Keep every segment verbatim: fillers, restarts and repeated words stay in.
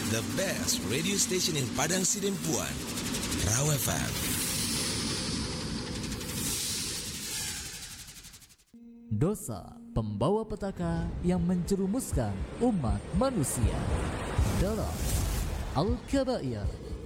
the best radio station in Padang Sidempuan, Raw F M. Dosa pembawa petaka yang menjerumuskan umat manusia dalam Al-Kabair.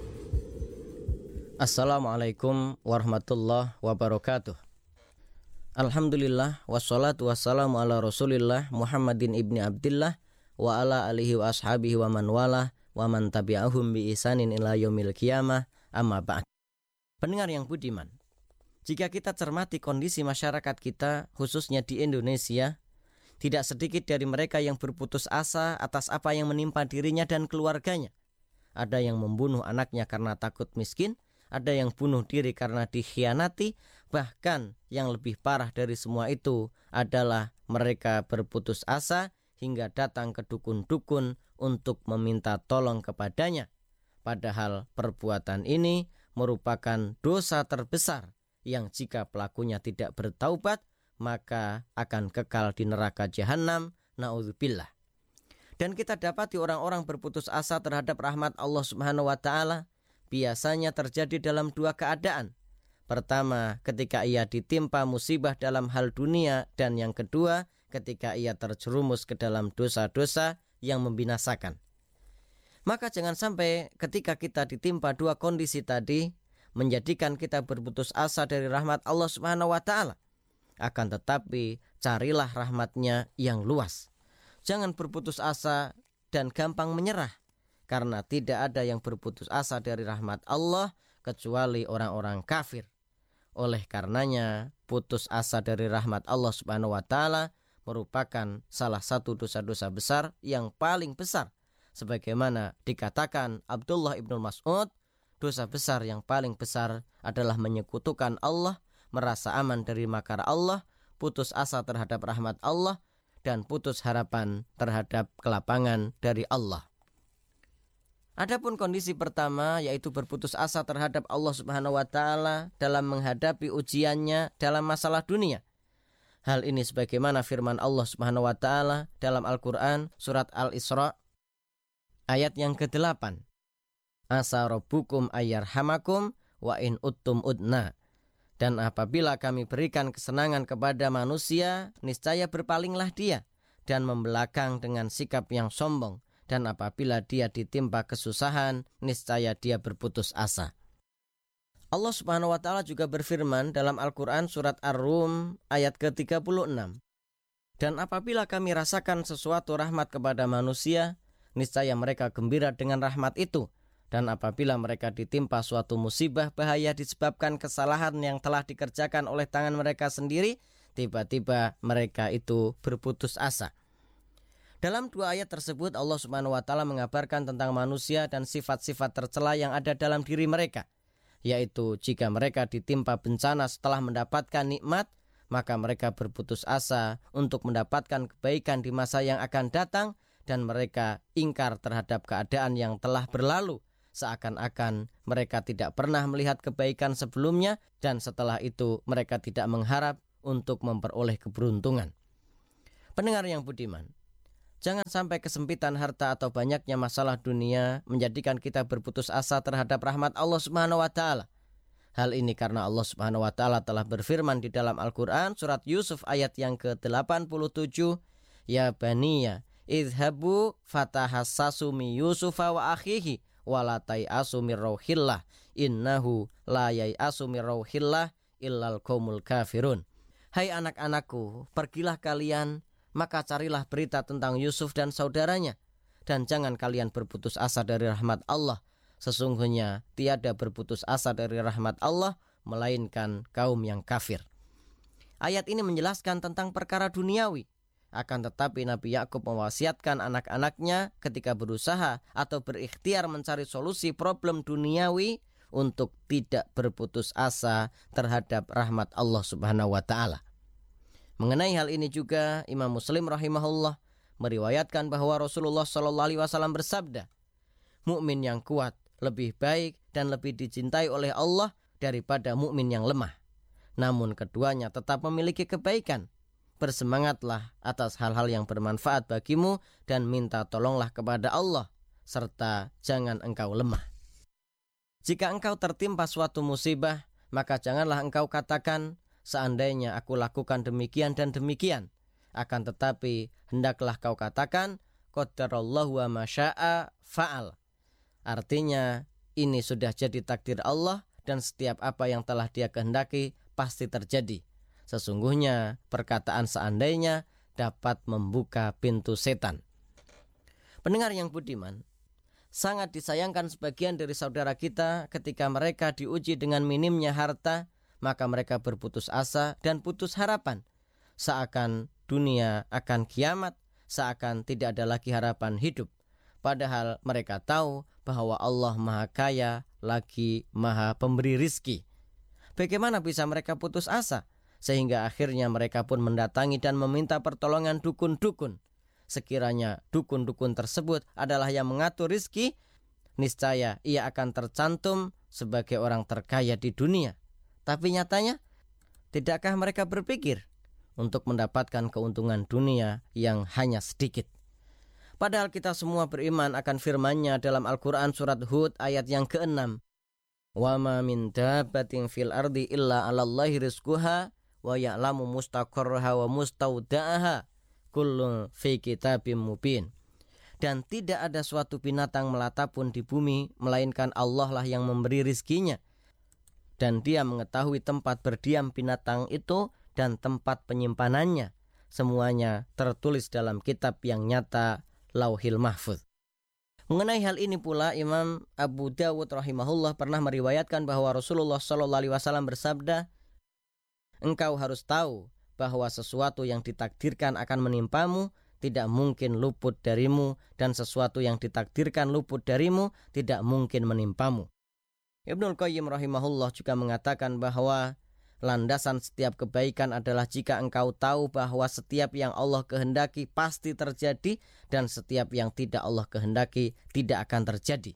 Assalamualaikum warahmatullahi wabarakatuh. Alhamdulillah wassalatu wassalamu ala Rasulillah Muhammadin ibni Abdillah wa ala alihi wa ashabihi wa man wala wa man tabi'ahum bi ihsanin ila yaumil qiyamah, amma ba'd. Pendengar yang budiman, jika kita cermati kondisi masyarakat kita khususnya di Indonesia, tidak sedikit dari mereka yang berputus asa atas apa yang menimpa dirinya dan keluarganya. Ada yang membunuh anaknya karena takut miskin, ada yang bunuh diri karena dikhianati, bahkan yang lebih parah dari semua itu adalah mereka berputus asa hingga datang ke dukun-dukun untuk meminta tolong kepadanya. Padahal perbuatan ini merupakan dosa terbesar yang jika pelakunya tidak bertaubat, maka akan kekal di neraka jahanam, na'udzubillah. Dan kita dapati orang-orang berputus asa terhadap rahmat Allah Subhanahu wa taala biasanya terjadi dalam dua keadaan. Pertama, ketika ia ditimpa musibah dalam hal dunia, dan yang kedua, ketika ia terjerumus ke dalam dosa-dosa yang membinasakan. Maka jangan sampai ketika kita ditimpa dua kondisi tadi menjadikan kita berputus asa dari rahmat Allah Subhanahu wa taala. Akan tetapi carilah rahmatnya yang luas. Jangan berputus asa dan gampang menyerah, karena tidak ada yang berputus asa dari rahmat Allah kecuali orang-orang kafir. Oleh karenanya, putus asa dari rahmat Allah Subhanahu wa taala merupakan salah satu dosa-dosa besar yang paling besar. Sebagaimana dikatakan Abdullah ibnu Mas'ud, dosa besar yang paling besar adalah menyekutukan Allah, merasa aman dari makar Allah, putus asa terhadap rahmat Allah, dan putus harapan terhadap kelapangan dari Allah. Adapun kondisi pertama, yaitu berputus asa terhadap Allah Subhanahu wa taala dalam menghadapi ujiannya dalam masalah dunia. Hal ini sebagaimana firman Allah Subhanahu wa taala dalam Al-Qur'an surat Al-Isra ayat yang kedelapan. Asa rabbukum ayyarhamakum wa in uttum udna. Dan apabila kami berikan kesenangan kepada manusia, niscaya berpalinglah dia dan membelakang dengan sikap yang sombong. Dan apabila dia ditimpa kesusahan, niscaya dia berputus asa. Allah Subhanahu wa taala juga berfirman dalam Al-Qur'an surat Ar-Rum ayat ke tiga puluh enam. Dan apabila kami rasakan sesuatu rahmat kepada manusia, niscaya mereka gembira dengan rahmat itu. Dan apabila mereka ditimpa suatu musibah bahaya disebabkan kesalahan yang telah dikerjakan oleh tangan mereka sendiri, tiba-tiba mereka itu berputus asa. Dalam dua ayat tersebut Allah Subhanahu wa taala mengabarkan tentang manusia dan sifat-sifat tercela yang ada dalam diri mereka, yaitu jika mereka ditimpa bencana setelah mendapatkan nikmat, maka mereka berputus asa untuk mendapatkan kebaikan di masa yang akan datang, dan mereka ingkar terhadap keadaan yang telah berlalu, seakan-akan mereka tidak pernah melihat kebaikan sebelumnya, dan setelah itu mereka tidak mengharap untuk memperoleh keberuntungan. Pendengar yang budiman, jangan sampai kesempitan harta atau banyaknya masalah dunia menjadikan kita berputus asa terhadap rahmat Allah Subhanahu wa taala. Hal ini karena Allah Subhanahu wa taala telah berfirman di dalam Al-Qur'an surat Yusuf ayat yang ke delapan puluh tujuh, Ya baniya idhabu fatahassasu mi Yusufa wa akhihi wa la tai'asu mir rauhillah innahu la yai'asu mir rauhillah illal qaumul kafirun. Hai anak-anakku, pergilah kalian, maka carilah berita tentang Yusuf dan saudaranya, dan jangan kalian berputus asa dari rahmat Allah. Sesungguhnya tiada berputus asa dari rahmat Allah melainkan kaum yang kafir. Ayat ini menjelaskan tentang perkara duniawi. Akan tetapi Nabi Yakub mewasiatkan anak-anaknya ketika berusaha atau berikhtiar mencari solusi problem duniawi untuk tidak berputus asa terhadap rahmat Allah Subhanahu wa taala. Mengenai hal ini juga Imam Muslim rahimahullah meriwayatkan bahwa Rasulullah shallallahu alaihi wasallam bersabda, mukmin yang kuat lebih baik dan lebih dicintai oleh Allah daripada mukmin yang lemah. Namun keduanya tetap memiliki kebaikan. Bersemangatlah atas hal-hal yang bermanfaat bagimu dan minta tolonglah kepada Allah. serta jangan engkau lemah. Jika engkau tertimpa suatu musibah, maka janganlah engkau katakan, seandainya aku lakukan demikian dan demikian. Akan tetapi, hendaklah kau katakan, qadarallahu wa masya'a fa'al. Artinya, ini sudah jadi takdir Allah dan setiap apa yang telah Dia kehendaki pasti terjadi. Sesungguhnya, perkataan seandainya dapat membuka pintu setan. Pendengar yang budiman, sangat disayangkan sebagian dari saudara kita ketika mereka diuji dengan minimnya harta, maka mereka berputus asa dan putus harapan. Seakan dunia akan kiamat, seakan tidak ada lagi harapan hidup. Padahal mereka tahu bahwa Allah Maha Kaya lagi Maha Pemberi rizki. Bagaimana bisa mereka putus asa? Sehingga akhirnya mereka pun mendatangi dan meminta pertolongan dukun-dukun. Sekiranya dukun-dukun tersebut adalah yang mengatur rizki, niscaya ia akan tercantum sebagai orang terkaya di dunia. Tapi nyatanya, tidakkah mereka berpikir untuk mendapatkan keuntungan dunia yang hanya sedikit? Padahal kita semua beriman akan firman-Nya dalam Al-Quran surat Hud ayat yang keenam. Wa ma min dabbatin fil ardi illa 'alallahi rizquha wa ya'lamu mustaqarraha wa mustauda'aha kullun fi kitabim mubin. Dan tidak ada suatu binatang melata pun di bumi melainkan Allah lah yang memberi rizkinya, dan Dia mengetahui tempat berdiam binatang itu dan tempat penyimpanannya. Semuanya tertulis dalam kitab yang nyata, Lauhil Mahfuz. Mengenai hal ini pula Imam Abu Dawud rahimahullah pernah meriwayatkan bahwa Rasulullah shallallahu alaihi wasallam bersabda, engkau harus tahu bahwa sesuatu yang ditakdirkan akan menimpamu tidak mungkin luput darimu, dan sesuatu yang ditakdirkan luput darimu tidak mungkin menimpamu. Ibnul Qayyim rahimahullah juga mengatakan bahwa landasan setiap kebaikan adalah jika engkau tahu bahwa setiap yang Allah kehendaki pasti terjadi, dan setiap yang tidak Allah kehendaki tidak akan terjadi.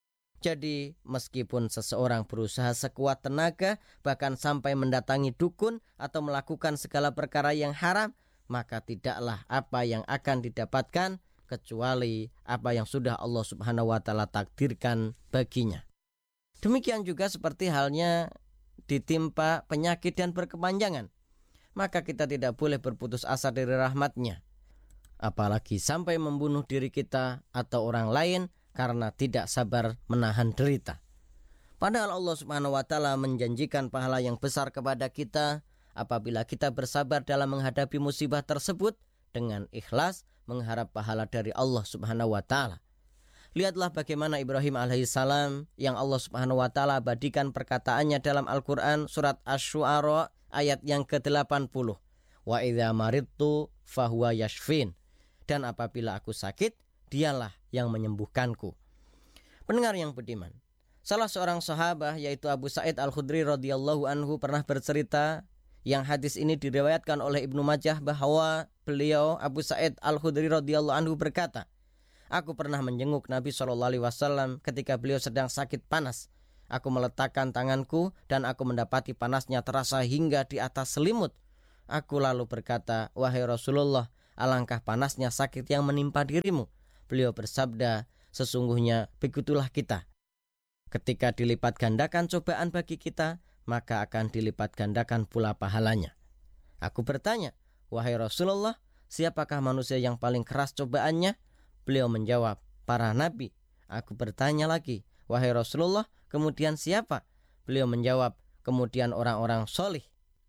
Jadi meskipun seseorang berusaha sekuat tenaga, bahkan sampai mendatangi dukun atau melakukan segala perkara yang haram, maka tidaklah apa yang akan didapatkan kecuali apa yang sudah Allah Subhanahu wa taala takdirkan baginya. Demikian juga seperti halnya ditimpa penyakit dan berkepanjangan, maka kita tidak boleh berputus asa dari rahmat-Nya, apalagi sampai membunuh diri kita atau orang lain karena tidak sabar menahan derita. Padahal Allah Subhanahu wa taala menjanjikan pahala yang besar kepada kita apabila kita bersabar dalam menghadapi musibah tersebut dengan ikhlas mengharap pahala dari Allah Subhanahu wa taala. Lihatlah bagaimana Ibrahim alaihissalam yang Allah Subhanahu wa taala abadikan perkataannya dalam Al-Qur'an surat Asy-Syu'ara ayat yang ke delapan puluh. Wa idza maridtu fahuwa yashfin. Dan apabila aku sakit, Dialah yang menyembuhkanku. Pendengar yang budiman, salah seorang sahabat yaitu Abu Sa'id Al-Khudri radhiyallahu anhu pernah bercerita, yang hadis ini diriwayatkan oleh Ibnu Majah, bahwa beliau Abu Sa'id Al-Khudri radhiyallahu anhu berkata, aku pernah menjenguk Nabi shallallahu alaihi wasallam ketika beliau sedang sakit panas. Aku meletakkan tanganku dan aku mendapati panasnya terasa hingga di atas selimut. Aku lalu berkata, wahai Rasulullah, alangkah panasnya sakit yang menimpa dirimu. Beliau bersabda, sesungguhnya begitulah kita. Ketika dilipat gandakan cobaan bagi kita, maka akan dilipat gandakan pula pahalanya. Aku bertanya, wahai Rasulullah, siapakah manusia yang paling keras cobaannya? Beliau menjawab, para nabi. Aku bertanya lagi, wahai Rasulullah, kemudian siapa? Beliau menjawab, kemudian orang-orang solih.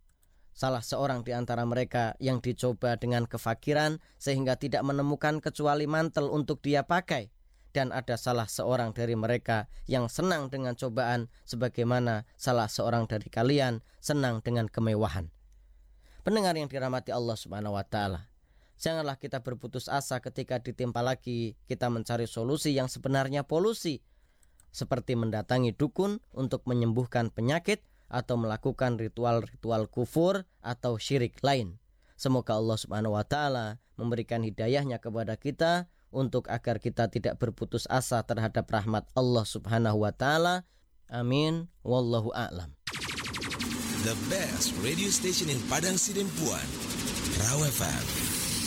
Salah seorang di antara mereka yang dicoba dengan kefakiran sehingga tidak menemukan kecuali mantel untuk dia pakai. Dan ada salah seorang dari mereka yang senang dengan cobaan sebagaimana salah seorang dari kalian senang dengan kemewahan. Pendengar yang dirahmati Allah Subhanahu wa taala, janganlah kita berputus asa ketika ditimpa lagi kita mencari solusi yang sebenarnya polusi, seperti mendatangi dukun untuk menyembuhkan penyakit atau melakukan ritual-ritual kufur atau syirik lain. Semoga Allah Subhanahu wa taala memberikan hidayahnya kepada kita untuk agar kita tidak berputus asa terhadap rahmat Allah Subhanahu wa taala. Amin. Wallahu a'lam. The best radio station in Padang Sidempuan, Raw F M.